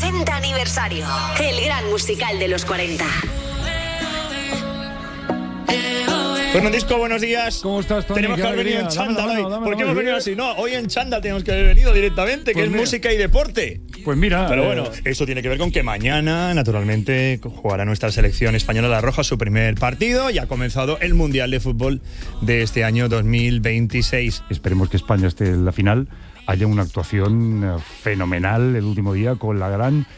60 aniversario. El gran musical de los 40. Fernandisco, buenos días. ¿Cómo estás, Tony? Tenemos que haber venido en Dámelo, chándal hoy. dámelo, ¿Por qué dámelo, hemos venido así? No, hoy en chándal tenemos que haber venido directamente, Pues que mira. es música y deporte. Pues mira. Pero bueno, eso tiene que ver con que mañana, naturalmente, jugará nuestra selección española La Roja su primer partido y ha comenzado el Mundial de Fútbol de este año 2026. Esperemos que España esté en la final. Haya una actuación fenomenal el último día con la gran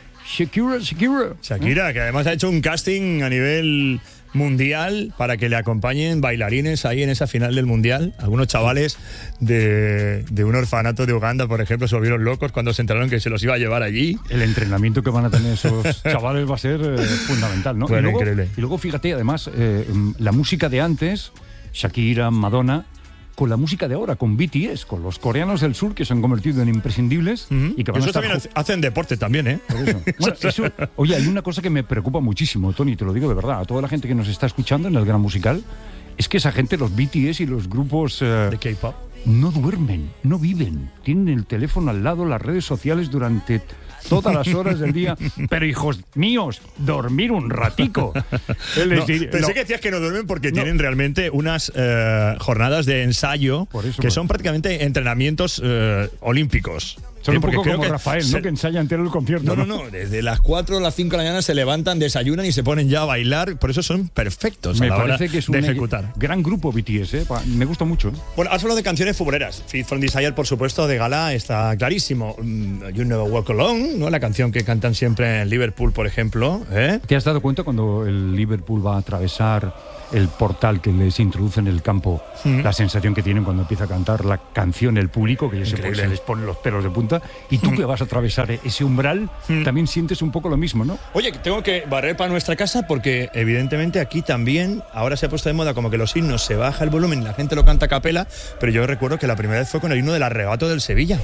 Shakira. Que además ha hecho un casting a nivel mundial para que le acompañen bailarines ahí en esa final del mundial. Algunos chavales de un orfanato de Uganda, por ejemplo, se volvieron locos cuando se enteraron que se los iba a llevar allí. El entrenamiento que van a tener esos chavales va a ser fundamental, ¿no? Bueno, increíble. Y luego, fíjate, además, la música de antes, Shakira, Madonna, con la música de ahora, con BTS, con los coreanos del sur que se han convertido en imprescindibles y que van a Eso estar también hacen deporte también, ¿eh? Por eso. Bueno, oye, hay una cosa que me preocupa muchísimo, Tony, te lo digo de verdad, a toda la gente que nos está escuchando en el Gran Musical, es que esa gente, los BTS y los grupos de K-pop, no duermen, no viven, tienen el teléfono al lado, las redes sociales durante todas las horas del día. Pero hijos míos, dormir un ratico. Pensé que decías que no duermen porque tienen realmente unas jornadas de ensayo que son prácticamente entrenamientos olímpicos. Son un poco como que Rafael, ¿no? Que ensaya entero el concierto. No. Desde las 4 a las 5 de la mañana se levantan, desayunan y se ponen ya a bailar. Por eso son perfectos a la hora que es de ejecutar. Gran grupo BTS, ¿eh? Me gusta mucho. Bueno, has hablado de canciones futboleras. Feed from Desire, por supuesto, de gala está clarísimo. You Never Walk Alone, ¿no? La canción que cantan siempre en Liverpool, por ejemplo. ¿Te has dado cuenta cuando el Liverpool va a atravesar el portal que les introduce en el campo, la sensación que tienen cuando empieza a cantar la canción el público, que ya se les ponen los pelos de punta, y tú que vas a atravesar ese umbral, también sientes un poco lo mismo, ¿no? Oye, tengo que barrer para nuestra casa porque evidentemente aquí también ahora se ha puesto de moda como que los himnos se baja el volumen y la gente lo canta a capela, pero yo recuerdo que la primera vez fue con el himno del Arrebato del Sevilla.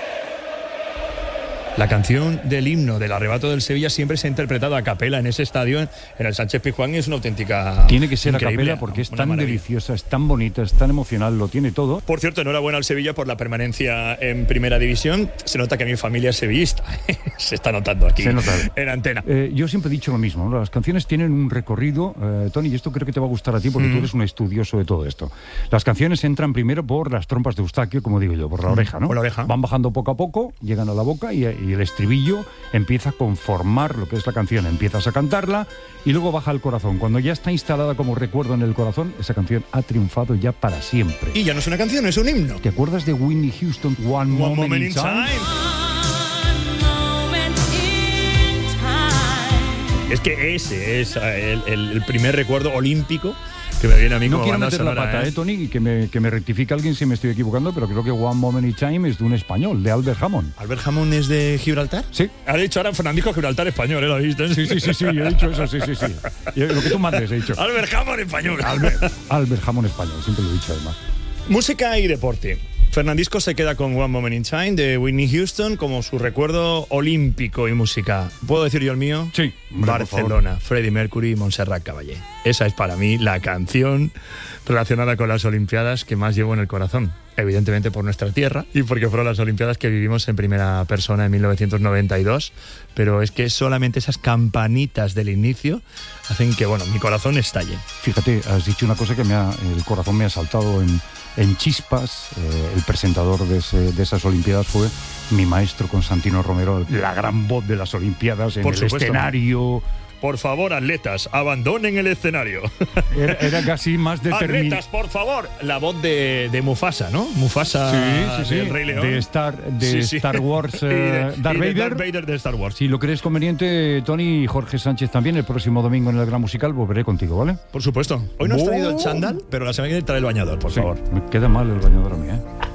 La canción del himno del Arrebato del Sevilla siempre se ha interpretado a capela en ese estadio, en el Sánchez Pizjuán, y es una auténtica... Tiene que ser increíble, a capela porque es tan deliciosa, es tan bonita, es tan emocional, lo tiene todo. Por cierto, enhorabuena al Sevilla por la permanencia en Primera División. Se nota que mi familia es sevillista. Se está notando aquí en antena. Yo siempre he dicho lo mismo, ¿no? Las canciones tienen un recorrido, Tony, y esto creo que te va a gustar a ti porque tú eres un estudioso de todo esto. Las canciones entran primero por las trompas de Eustaquio, como digo yo, por la oreja, ¿no? Por la oreja. Van bajando poco a poco, llegan a la boca y el estribillo empieza a conformar lo que es la canción, empiezas a cantarla y luego baja al corazón. Cuando ya está instalada como recuerdo en el corazón, esa canción ha triunfado ya para siempre. Y ya no es una canción, es un himno. ¿Te acuerdas de Whitney Houston, One Moment in Time? Es que ese es el primer recuerdo olímpico que me viene a mí como banda sonora. No quiero meter la pata, Tony, y que me rectifique alguien si me estoy equivocando, pero creo que One Moment in Time es de un español, de Albert Hammond. ¿Albert Hammond es de Gibraltar? Sí. Ha dicho ahora Fernandisco Gibraltar español, ¿lo viste? Sí, yo he dicho eso, sí. Lo que tú mandes he dicho. Albert Hammond español. Albert Hammond español, siempre lo he dicho además. Música y deporte. Fernandisco se queda con One Moment in Time de Whitney Houston como su recuerdo olímpico y música. ¿Puedo decir yo el mío? Sí. Barcelona, Freddie Mercury y Montserrat Caballé. Esa es para mí la canción relacionada con las Olimpiadas que más llevo en el corazón. Evidentemente por nuestra tierra y porque fueron las Olimpiadas que vivimos en primera persona en 1992. Pero es que solamente esas campanitas del inicio hacen que, mi corazón estalle. Fíjate, has dicho una cosa que el corazón me ha saltado en chispas. El presentador de esas Olimpiadas fue mi maestro Constantino Romero, la gran voz de las Olimpiadas en el escenario. Por favor, atletas, abandonen el escenario. Era casi más determinado. Atletas, por favor. La voz de Mufasa, ¿no? Mufasa sí. del Rey León. De Star Wars, Darth Vader de Star Wars. Si lo crees conveniente, Tony, y Jorge Sánchez también, el próximo domingo en el Gran Musical volveré contigo, ¿vale? Por supuesto. Hoy no has traído el chándal, pero la semana que viene trae el bañador, por favor. Me queda mal el bañador a mí, ¿eh?